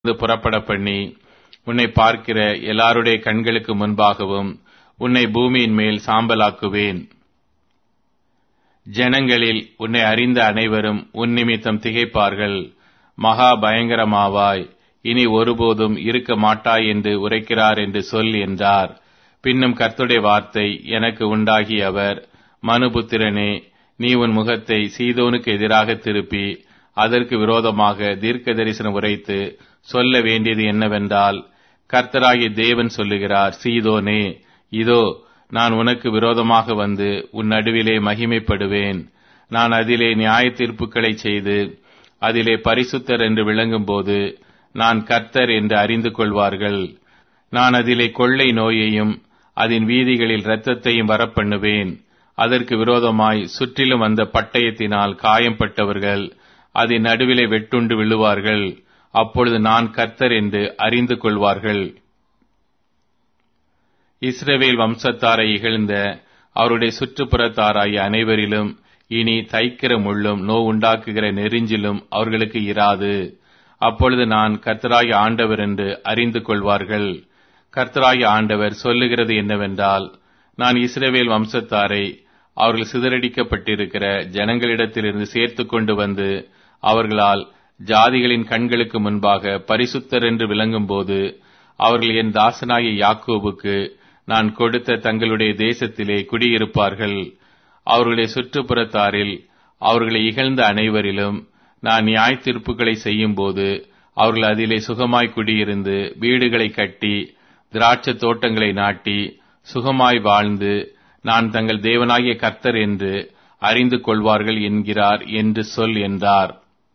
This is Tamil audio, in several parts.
புறப்பட பண்ணி உன்னை பார்க்கிற எல்லாருடைய கண்களுக்கு முன்பாகவும் உன்னை பூமியின் மேல் சாம்பலாக்குவேன். ஜனங்களில் உன்னை அறிந்த அனைவரும் உன் நிமித்தம் திகைப்பார்கள். மகா பயங்கரமாவாய், இனி ஒருபோதும் இருக்க மாட்டாய் என்று உரைக்கிறார் என்று சொல் என்றார். பின்னும் கர்த்தருடைய வார்த்தை எனக்கு உண்டாகி அவர், மனுபுத்திரனே, நீ உன் முகத்தை சீதோனுக்கு எதிராக திருப்பி அதற்கு விரோதமாக தீர்க்க தரிசனம் உரைத்து சொல்ல வேண்டியது என்னவென்றால், கர்த்தராகிய தேவன் சொல்லுகிறார், சீதோனே, இதோ நான் உனக்கு விரோதமாக வந்து உன் நடுவிலே மகிமைப்படுவேன். நான் அதிலே நியாய தீர்ப்புகளை செய்து அதிலே பரிசுத்தர் என்று விளங்கும்போது நான் கர்த்தர் என்று அறிந்து கொள்வார்கள். நான் அதிலே கொள்ளை நோயையும் அதன் வீதிகளில் இரத்தத்தையும் வரப்பண்ணுவேன். அதற்கு விரோதமாய் சுற்றிலும் வந்த பட்டயத்தினால் காயம்பட்டவர்கள் அதன் நடுவிலே வெட்டுண்டு விழுவார்கள். அப்பொழுது நான் கர்த்தர் என்று அறிந்து கொள்வார்கள். இஸ்ரவேல் வம்சத்தாரை இகழ்ந்த அவருடைய சுற்றுப்புறத்தாராகிய அனைவரிலும் இனி தைக்கிற முள்ளும் நோவுண்டாக்குகிற நெரிஞ்சிலும் அவர்களுக்கு இராது. அப்பொழுது நான் கர்த்தராகிய ஆண்டவர் என்று அறிந்து கொள்வார்கள். கர்த்தராகிய ஆண்டவர் சொல்லுகிறது என்னவென்றால், நான் இஸ்ரவேல் வம்சத்தாரை அவர்கள் சிதறடிக்கப்பட்டிருக்கிற ஜனங்களிடத்திலிருந்து சேர்த்து கொண்டு வந்து அவர்களால் ஜாதிகளின் கண்களுக்கு முன்பாக பரிசுத்தர் என்று விளங்கும்போது அவர்கள் என் தாசனாகிய யாக்கோபுக்கு நான் கொடுத்த தங்களுடைய தேசத்திலே குடியிருப்பார்கள். அவர்களுடைய சுற்றுப்புறத்தாரில் அவர்களை இகழ்ந்த அனைவரிலும் நான் நியாய தீர்ப்புகளை செய்யும் போது அவர்கள் அதிலே சுகமாய் குடியிருந்து வீடுகளை கட்டி திராட்சை தோட்டங்களை நாட்டி சுகமாய் வாழ்ந்து நான் தங்கள் தேவனாகிய கர்த்தர் என்று அறிந்து கொள்வார்கள் என்கிறார் என்று சொல் என்றார்.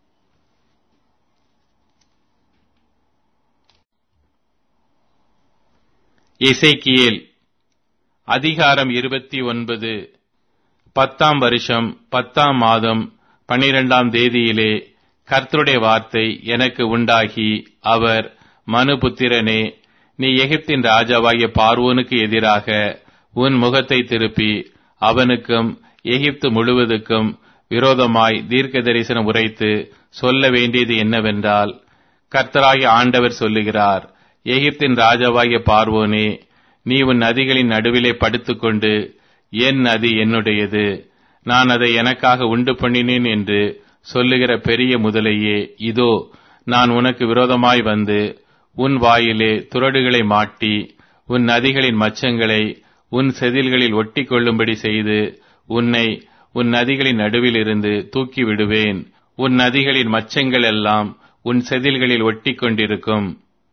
எசேக்கியேல் அதிகாரம் 29. 10ஆம் வருஷம் 10ஆம் மாதம் 12ஆம் தேதியிலே கர்த்தருடைய வார்த்தை எனக்கு உண்டாகி அவர், மனுபுத்திரனே, நீ எகிப்தின் ராஜாவாகிய பார்வோனுக்கு எதிராக உன் முகத்தை திருப்பி அவனுக்கும் எகிப்து முழுவதுக்கும் விரோதமாய் தீர்க்க தரிசனம் உரைத்து சொல்ல வேண்டியது என்னவென்றால், கர்த்தராகிய ஆண்டவர் சொல்லுகிறார், எகிப்தின் ராஜாவாகிய பார்வோனே, நீ உன் நதிகளின் நடுவிலே படுத்துக்கொண்டு என் நதி என்னுடையது, நான் அதை எனக்காக உண்டு பண்ணினேன் என்று சொல்லுகிற பெரிய முதலையே, இதோ நான் உனக்கு விரோதமாய் வந்து உன் வாயிலே துறடுகளை மாட்டி உன் நதிகளின் மச்சங்களை உன் செதில்களில் ஒட்டி கொள்ளும்படி செய்து உன்னை உன் நதிகளின் நடுவில் இருந்து தூக்கி விடுவேன். உன் நதிகளின் மச்சங்கள் எல்லாம் உன் செதில்களில் ஒட்டி கொண்டிருக்கும்.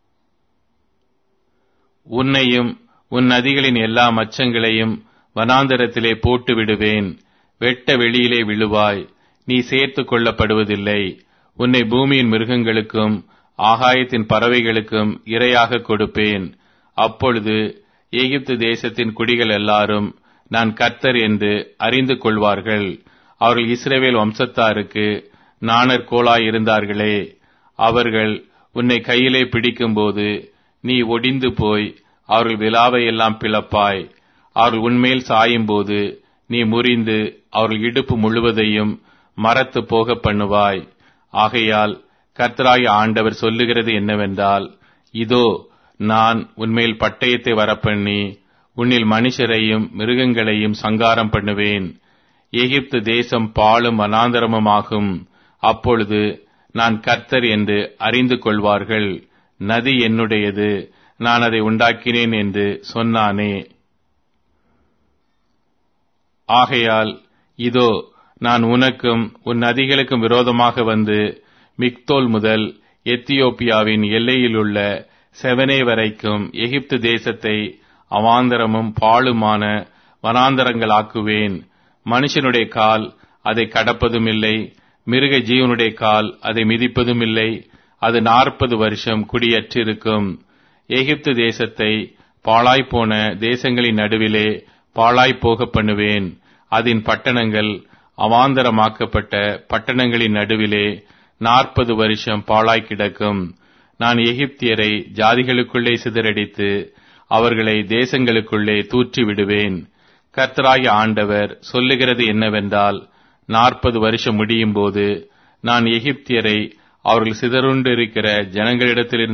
உன்னையும் உன் நதிகளின் எல்லா மச்சங்களையும் வனாந்தரத்திலே போட்டு விடுவேன். வெட்ட வெளியிலே விழுவாய், நீ சேர்த்து கொள்ளப்படுவதில்லை. உன்னை பூமியின் மிருகங்களுக்கும் ஆகாயத்தின் பறவைகளுக்கும் இரையாக கொடுப்பேன். அப்பொழுது எகிப்து தேசத்தின் குடிகள் எல்லாரும் நான் கர்த்தர் என்று அறிந்து கொள்வார்கள். அவர்கள் இஸ்ரவேல் வம்சத்தாருக்கு நாணற்கோலாய் இருந்தார்களே. அவர்கள் உன்னை கையிலே பிடிக்கும்போது நீ ஒடிந்து போய் அவர்கள் விலாவை எல்லாம் பிளப்பாய். அவர்கள் உன்மேல் சாயும் போது நீ முறிந்து அவர்கள் இடுப்பு முழுவதையும் மரத்து போக பண்ணுவாய். ஆகையால் கர்த்தராகிய ஆண்டவர் சொல்லுகிறது என்னவென்றால், இதோ நான் உன்மேல் பட்டயத்தை வரப்பண்ணி உன்னில் மனுஷரையும் மிருகங்களையும் சங்காரம் பண்ணுவேன். எகிப்து தேசம் பாழும் வனாந்தரமுமாகும். அப்பொழுது நான் கர்த்தர் என்று அறிந்து கொள்வார்கள். நதி என்னுடையது, நான் அதை உண்டாக்கினேன் என்று சொன்னானே. ஆகையால் இதோ நான் உனக்கும் உன் நதிகளுக்கும் விரோதமாக வந்து மிக்தோல் முதல் எத்தியோப்பியாவின் எல்லையிலுள்ள செவனே வரைக்கும் எகிப்து தேசத்தை அவாந்தரமும் பாழுமான வனாந்தரங்களாக்குவேன். மனுஷனுடைய கால் அதை கடப்பதும் இல்லை, மிருக ஜீவனுடைய கால் அதை மிதிப்பதும் இல்லை. அது 40 வருஷம் குடியற்றிருக்கும். எகிப்து தேசத்தை பாழாய்ப்போன தேசங்களின் நடுவிலே பாழாய்ப்போக பண்ணுவேன். அதன் பட்டணங்கள் அவாந்தரமாக்கப்பட்ட பட்டணங்களின் நடுவிலே 40 வருஷம் பாழாய் கிடக்கும். நான் எகிப்தியரை ஜாதிகளுக்குள்ளே சிதறடித்து அவர்களை தேசங்களுக்குள்ளே தூற்றி விடுவேன். கர்த்தராகிய ஆண்டவர் சொல்லுகிறது என்னவென்றால், 40 வருஷம் முடியும் போது நான் எகிப்தியரை அவர்கள் சிதறுண்டிருக்கிற ஜனங்களிடத்தில்